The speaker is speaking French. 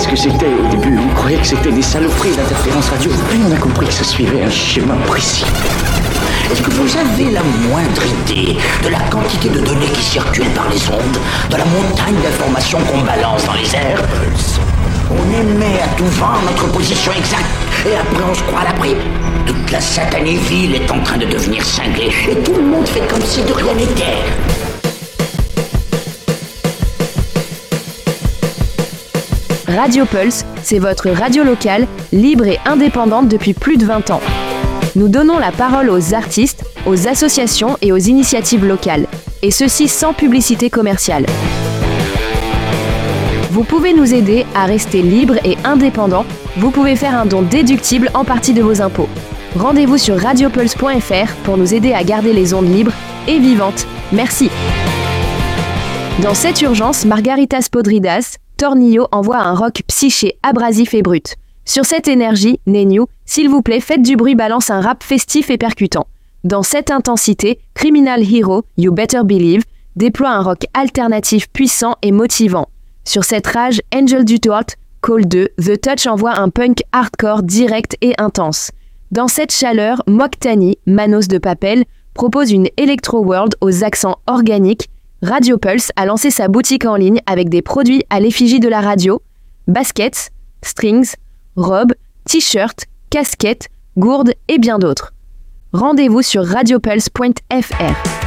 ce que c'était au début. On croyait que c'était des saloperies d'interférences radio. Puis on a compris que ça suivait un schéma précis. Est-ce que vous avez la moindre idée de la quantité de données qui circulent par les ondes, de la montagne d'informations qu'on balance dans les airs? On émet à tout vent notre position exacte, et après on se croit à l'abri. Toute la satanée ville est en train de devenir cinglée, et tout le monde fait comme si de rien n'était. Radio Pulse, c'est votre radio locale, libre et indépendante depuis plus de 20 ans. Nous donnons la parole aux artistes, aux associations et aux initiatives locales, et ceci sans publicité commerciale. Vous pouvez nous aider à rester libre et indépendant. Vous pouvez faire un don déductible en partie de vos impôts. Rendez-vous sur radiopulse.fr pour nous aider à garder les ondes libres et vivantes. Merci. Dans cette urgence, Margaritas Podridas, Tornillo envoie un rock psyché, abrasif et brut. Sur cette énergie, Nenyu, s'il vous plaît, faites du bruit, balance un rap festif et percutant. Dans cette intensité, Criminal Hero, You Better Believe, déploie un rock alternatif puissant et motivant. Sur cette rage, Angel Dutort, Call 2, The Touch envoie un punk hardcore direct et intense. Dans cette chaleur, Moktani, Manos de Papel, propose une Electro World aux accents organiques. Radio Pulse a lancé sa boutique en ligne avec des produits à l'effigie de la radio, baskets, strings, robes, t-shirts, casquettes, gourdes et bien d'autres. Rendez-vous sur radiopulse.fr.